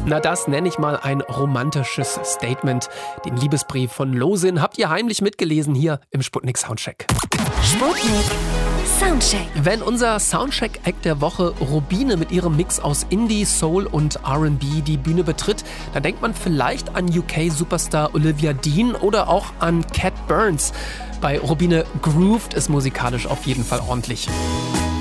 Na, das nenne ich mal ein romantisches Statement. Den Liebesbrief von Losin habt ihr heimlich mitgelesen hier im Sputnik Soundcheck. Sputnik Soundcheck. Wenn unser Soundcheck-Act der Woche Rubine mit ihrem Mix aus Indie, Soul und R&B die Bühne betritt, dann denkt man vielleicht an UK-Superstar Olivia Dean oder auch an Cat Burns. Bei Rubine groovt es musikalisch auf jeden Fall ordentlich.